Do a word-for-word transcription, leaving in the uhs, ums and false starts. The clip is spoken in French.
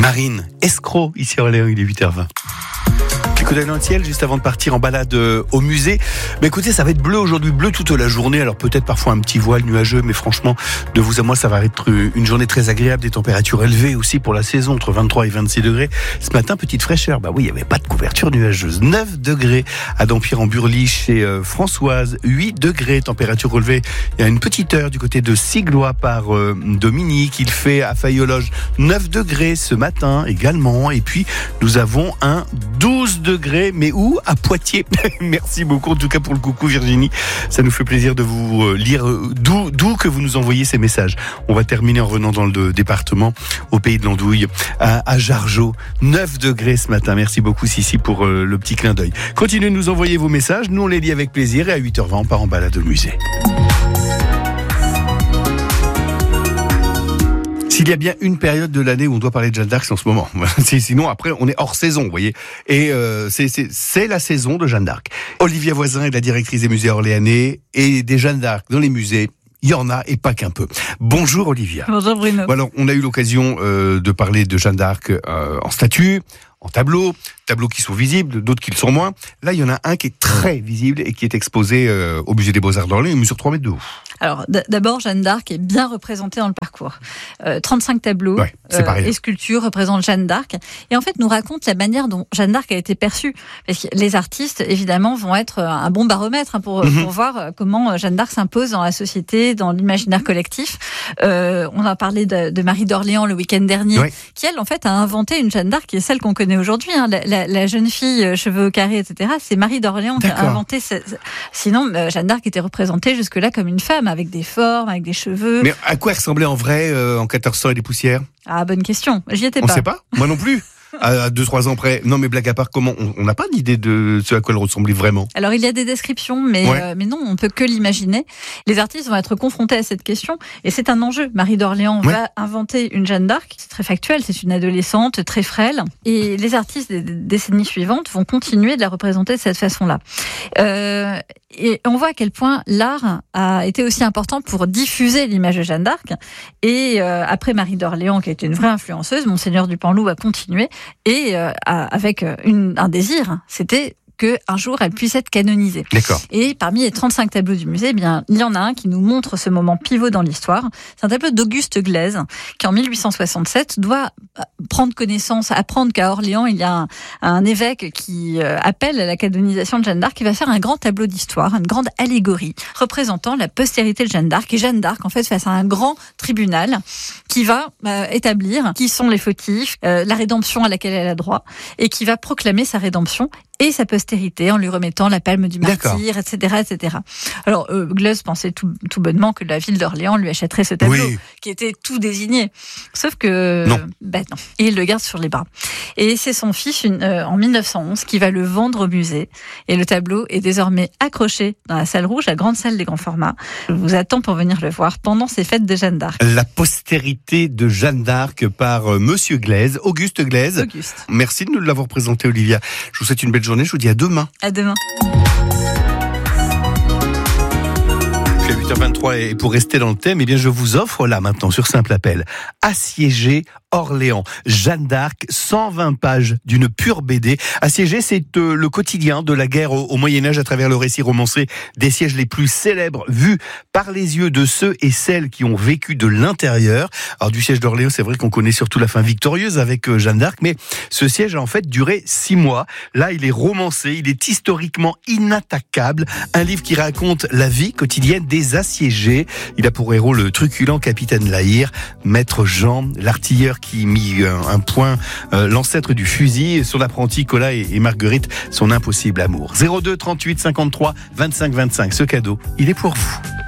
Marine, escroc, ici à Orléans, il est huit heures vingt. Coup d'œil dans le ciel, juste avant de partir en balade euh, au musée. Mais écoutez, ça va être bleu aujourd'hui, bleu toute la journée. Alors peut-être parfois un petit voile nuageux, mais franchement, de vous à moi, ça va être une journée très agréable. Des températures élevées aussi pour la saison, entre vingt-trois et vingt-six degrés. Ce matin, petite fraîcheur. Bah oui, il n'y avait pas de couverture nuageuse. neuf degrés à Dampierre-en-Burly chez euh, Françoise. huit degrés, température relevée. Il y a une petite heure du côté de Siglois par euh, Dominique. Il fait à Fayologe neuf degrés ce matin également. Et puis, nous avons un douze degrés. Mais où ? À Poitiers. Merci beaucoup en tout cas pour le coucou Virginie. Ça nous fait plaisir de vous lire d'où, d'où que vous nous envoyez ces messages. On va terminer en revenant dans le département au pays de l'Andouille, à, à Jargeau. neuf degrés ce matin. Merci beaucoup Sissi pour euh, le petit clin d'œil. Continuez de nous envoyer vos messages. Nous on les lit avec plaisir et à huit heures vingt on part en balade au musée. S'il y a bien une période de l'année où on doit parler de Jeanne d'Arc, c'est en ce moment. Sinon, après, on est hors saison, vous voyez. Et euh, c'est, c'est, c'est la saison de Jeanne d'Arc. Olivia Voisin est la directrice des musées orléanais et des Jeanne d'Arc dans les musées. Il y en a et pas qu'un peu. Bonjour Olivia. Bonjour Bruno. Bon, alors, on a eu l'occasion euh, de parler de Jeanne d'Arc euh, en statue, en tableau, tableaux qui sont visibles, d'autres qui le sont moins. Là, il y en a un qui est très visible et qui est exposé euh, au musée des Beaux-Arts d'Orléans, il mesure trois mètres de haut. Alors, d- d'abord, Jeanne d'Arc est bien représentée dans le parcours. Euh, trente-cinq tableaux ouais, euh, et sculptures représentent Jeanne d'Arc. Et en fait, nous raconte la manière dont Jeanne d'Arc a été perçue. Parce que les artistes, évidemment, vont être un bon baromètre hein, pour, mm-hmm. pour voir comment Jeanne d'Arc s'impose dans la société, dans l'imaginaire collectif. Euh, on a parlé de, de Marie d'Orléans le week-end dernier, ouais. qui, elle, en fait, a inventé une Jeanne d'Arc qui est celle qu'on connaît aujourd'hui. Hein, la, la, la jeune fille, cheveux au carré, et cetera. C'est Marie d'Orléans D'accord. qui a inventé... Ce... Sinon, Jeanne d'Arc était représentée jusque-là comme une femme, avec des formes, avec des cheveux. Mais à quoi elle ressemblait en vrai euh, en quatorze cents et des poussières ? Ah, bonne question. J'y étais on pas. On sait pas. Moi non plus. À deux trois ans près. Non mais blague à part, comment on n'a pas d'idée de ce à quoi elle ressemblait vraiment. Alors il y a des descriptions, mais ouais. euh, mais non, on peut que l'imaginer. Les artistes vont être confrontés à cette question et c'est un enjeu. Marie d'Orléans ouais. va inventer une Jeanne d'Arc. C'est très factuel. C'est une adolescente très frêle et les artistes des décennies suivantes vont continuer de la représenter de cette façon-là. Euh, et on voit à quel point l'art a été aussi important pour diffuser l'image de Jeanne d'Arc. Et euh, après Marie d'Orléans, qui a été une vraie influenceuse, Monseigneur du Panloup a continué. Et euh, avec une, un désir, c'était qu'un jour elle puisse être canonisée. D'accord. Et parmi les trente-cinq tableaux du musée, eh bien, il y en a un qui nous montre ce moment pivot dans l'histoire. C'est un tableau d'Auguste Glaise, qui en mille huit cent soixante-sept doit prendre connaissance, apprendre qu'à Orléans, il y a un, un évêque qui euh, appelle à la canonisation de Jeanne d'Arc, qui va faire un grand tableau d'histoire, une grande allégorie, représentant la postérité de Jeanne d'Arc. Et Jeanne d'Arc, en fait, face à un grand tribunal qui va euh, établir qui sont les fautifs, euh, la rédemption à laquelle elle a droit, et qui va proclamer sa rédemption et sa postérité en lui remettant la palme du martyr, et cetera, et cetera. Alors, euh, Glaise pensait tout, tout bonnement que la ville d'Orléans lui achèterait ce tableau, oui. qui était tout désigné. Sauf que, non. Ben non. Et il le garde sur les bras. Et c'est son fils, une, euh, en mille neuf cent onze, qui va le vendre au musée. Et le tableau est désormais accroché dans la salle rouge, la grande salle des grands formats. Je vous attends pour venir le voir pendant ces fêtes de Jeanne d'Arc. La postérité de Jeanne d'Arc par euh, Monsieur Glaise, Auguste Glaise. Auguste. Merci de nous l'avoir présenté, Olivia. Je vous souhaite une belle journée. Je vous dis à demain. À demain. Je suis à huit heures vingt-trois et pour rester dans le thème, eh bien, je vous offre là maintenant sur simple appel Assiégé Orléans, Jeanne d'Arc, cent vingt pages d'une pure B D. Assiégé, c'est euh, le quotidien de la guerre au, au Moyen-Âge à travers le récit romancé des sièges les plus célèbres vus par les yeux de ceux et celles qui ont vécu de l'intérieur. Alors du siège d'Orléans, c'est vrai qu'on connaît surtout la fin victorieuse avec euh, Jeanne d'Arc, mais ce siège a en fait duré six mois. Là, il est romancé, il est historiquement inattaquable. Un livre qui raconte la vie quotidienne des assiégés. Il a pour héros le truculent capitaine Lahire, maître Jean, l'artilleur qui mit un, un point, euh, l'ancêtre du fusil, son apprenti Colas et, et Marguerite, son impossible amour. zéro deux trente-huit cinquante-trois vingt-cinq vingt-cinq. Ce cadeau, il est pour vous.